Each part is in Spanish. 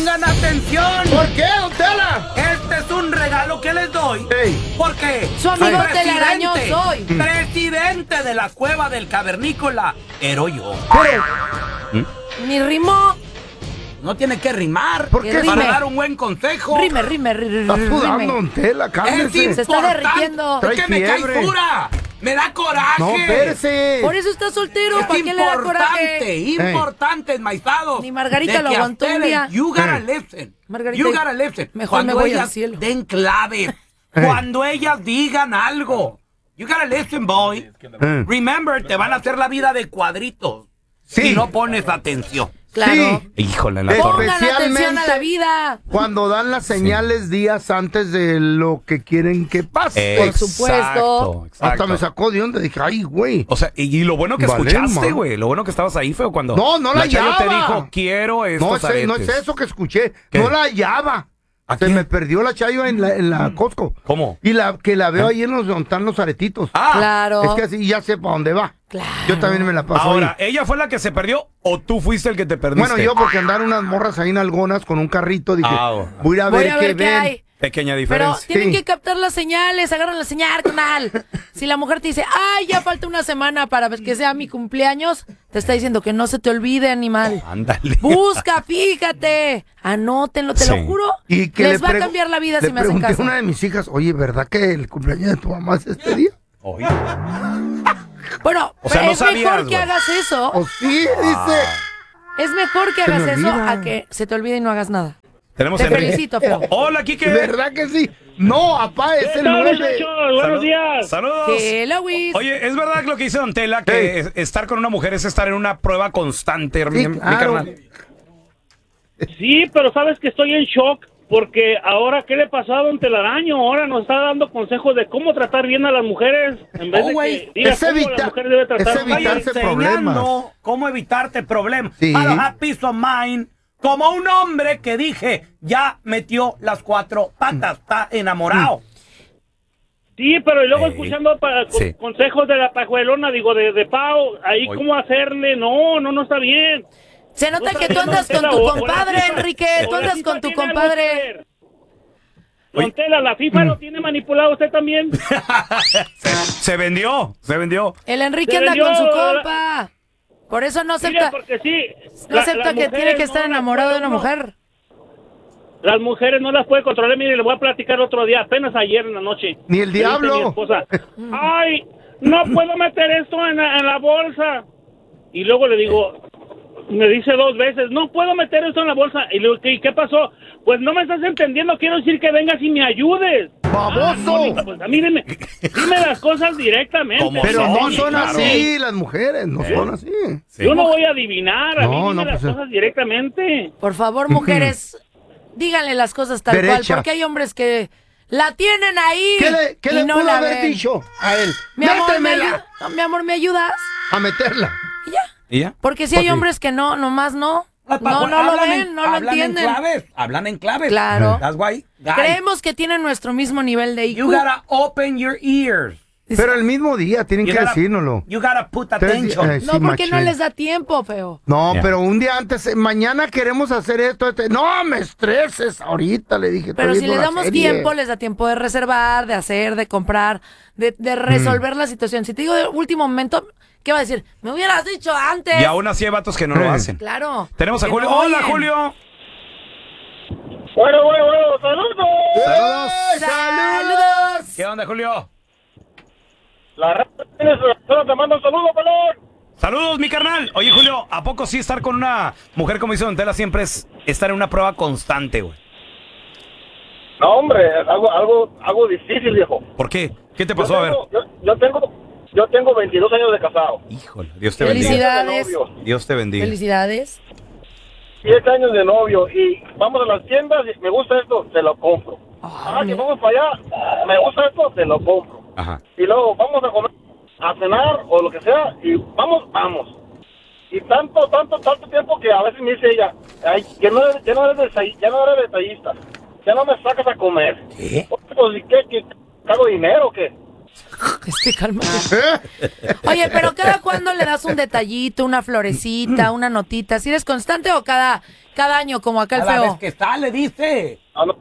Pongan atención. ¿Por qué, don Tela? Este es un regalo que les doy. Ey. Porque Su amigo telaraño soy. Presidente de la cueva del cavernícola, era yo. Ni rimó. No tiene que rimar. ¿Por qué? Para dar un buen consejo. Rime. Está sudando, don Tela, cálmese. Se está derritiendo. Es que me cae fiebre. dura. Me da coraje. No, espérese. Por eso está soltero. Es ¿Para qué le da coraje? importante, enmaizados. Ni Margarita lo aguantó un día. You gotta listen. Margarita, You gotta listen. mejor Cuando me voy al ellas cielo. den claves. Cuando ellas digan algo. You gotta listen, boy. Remember, te van a hacer la vida de cuadritos. Sí. Si no pones atención. Claro. Sí. Híjole, la Pongan Especialmente atención a la vida. cuando dan las señales días antes de lo que quieren que pase. Por supuesto. Exacto. Hasta me sacó de onda. Dije, ay, güey. O sea, y lo bueno que Vale, escuchaste, man. güey. Lo bueno que estabas ahí, feo, cuando No la Chayo te hallaba. dijo, quiero estos aretes. No es eso que escuché. ¿Qué? No la hallaba. ¿A Se qué? me perdió la Chayo en la Costco. ¿Cómo? Y la veo ahí en donde están los aretitos. Claro. Es que así ya sé para dónde va. Claro. Yo también me la paso Ahora, ahí. ¿ella fue la que se perdió o tú fuiste el que te perdiste? Bueno, yo porque andaron unas morras ahí en algonas con un carrito, dije, voy a Voy ver a qué ver qué ven. hay. Pequeña Pero diferencia. tienen Sí. que captar las señales, agarran la señal, canal. Si la mujer te dice, ay, ya falta una semana para que sea mi cumpleaños, te está diciendo que no se te olvide, animal. Ándale. Busca, fíjate, anótenlo, te lo juro. Y que les le va a cambiar la vida si me hacen pregunté caso. a una de mis hijas, oye, ¿verdad que el cumpleaños de tu mamá es este día? Oye. Bueno, O sea, no es sabías, mejor que güey. hagas eso. ¿O sí? Dice. Es mejor que Se me hagas eso olvida. a que se te olvide y no hagas nada. Tenemos Te a Enrique. felicito, feo. Hola, Kike. ¿Verdad que sí? No, apá, es el tal, 9. muchachos? Buenos días. Saludos. Hello, Wiz. Oye, ¿es verdad lo que dice Don Tela? Que estar con una mujer es estar en una prueba constante, mi claro. carnal. Sí, pero sabes que estoy en shock porque ahora, ¿qué le pasó a Don Telaraño? Ahora nos está dando consejos de cómo tratar bien a las mujeres en vez de güey. que diga Es cómo evita- la mujer debe tratar. es evitarse Vaya problemas. enseñando cómo evitarte problemas. Sí. Para have peace of mind. Como un hombre que dije, ya metió las 4 patas, está enamorado. Sí, pero y luego Ey. escuchando Sí. consejos de la pajuelona, digo, de Pau, ahí Oye. cómo hacerle, no está bien. Se nota No que está tú bien, andas Don con Tela, tu o la compadre, FIFA- Enrique. o Tú la andas FIFA con tu tiene algo que compadre. ver. Don Tela, la FIFA lo tiene manipulado usted también. Se vendió. El Enrique Se anda vendió, con su ¿verdad? compa. Por eso no Mire, acepta, porque sí. no acepta que tiene que estar enamorado de una mujer. Las mujeres no las puede controlar. Mire, le voy a platicar otro día, apenas ayer en la noche. Ni el Me dice diablo. mi esposa, ay, no puedo meter esto en la bolsa. Y luego le digo, me dice 2 veces, no puedo meter esto en la bolsa. Y le digo, ¿qué pasó? Pues no me estás entendiendo, quiero decir que vengas y me ayudes. ¡Baboso! Pues a mí dime las cosas directamente. Como Pero son, no son claro. así las mujeres, no son así. Yo no voy a adivinar, a mí No, dime no, las pues, cosas directamente. Por favor, mujeres, díganle las cosas tal Derecha. cual, porque hay hombres que la tienen ahí ¿Qué y le no pudo la haber ven. dicho a él? Mi amor, ¡Métemela! no, mi amor, ¿me ayudas? A meterla. Y ya. ¿Y ya? Porque si hay Ok. hombres que no, nomás no. No lo Hablan ven, no lo hablan entienden. Hablan en claves. Claro. That's why, guys, Creemos que tienen nuestro mismo nivel de IQ. you gotta open your ears. Pero el mismo día tienen You que gotta- decírnoslo. You gotta put Ustedes- attention. sí, No, porque no machín. les da tiempo, feo. No, Ya. pero un día antes, mañana queremos hacer esto. No, me estreses ahorita, le dije. Pero estoy si viendo les la damos serie. tiempo, les da tiempo de reservar, de hacer, de comprar, de resolver la situación. Si te digo de último momento, ¿qué va a decir? Me hubieras dicho antes. Y aún así hay vatos que no lo hacen. Claro. Tenemos a Que Julio. no Hola, oyen. Julio. Bueno, saludos. Saludos. ¡Saludos! ¿Qué onda, Julio? La raza te manda un saludo, pelón. Saludos, mi carnal. Oye, Julio, ¿a poco sí estar con una mujer como dice Don Tela siempre es estar en una prueba constante, güey? No, hombre, es algo difícil, viejo. ¿Por qué? ¿Qué te pasó? A ver. Yo tengo 22 años de casado. Híjole, Dios te bendiga. Felicidades. Dios te bendiga. Felicidades. 7 años de novio y vamos a las tiendas y me gusta esto, te lo compro. Que vamos para allá, me gusta esto, te lo compro. Ajá. Y luego vamos a comer, a cenar o lo que sea y vamos. Y tanto tiempo que a veces me dice ella, ay, ya no eres detallista, ya no me sacas a comer. ¿Qué? Pues, ¿y qué? ¿Cago dinero o qué? Cálmate. Oye, pero ¿cada cuándo le das un detallito, una florecita, una notita? ¿Si eres constante o cada año, como acá el Cada feo? vez que está, le dice.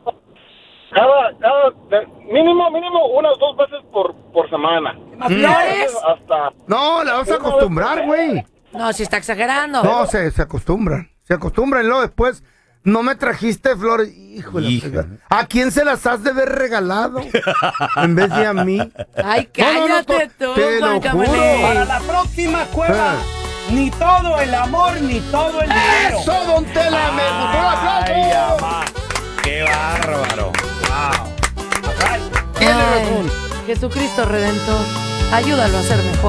Mínimo unas 2 veces por semana. ¿Más flores? Hasta... No, la vas a acostumbrar, güey. No, si está exagerando. No, se acostumbran. Se acostumbran y luego después no me trajiste flores. Híjole. ¿A quién se las has de haber regalado? En vez de a mí. Ay, cállate tú, te lo Juan Camaney. juro. Para la próxima cueva, ni todo el amor, ni todo el dinero. ¡Eso, don Tela! ¡Me gustó el aplauso! mamá. ¡Qué bárbaro! ¡Wow! Ay, Jesucristo Redentor, ayúdalo a ser mejor.